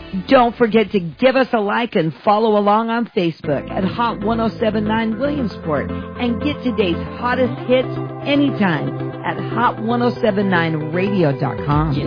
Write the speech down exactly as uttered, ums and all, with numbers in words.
Don't forget to give us a like and follow along on Facebook at Hot ten seventy-nine Williamsport and get today's hottest hits anytime at hot ten seventy-nine radio dot com.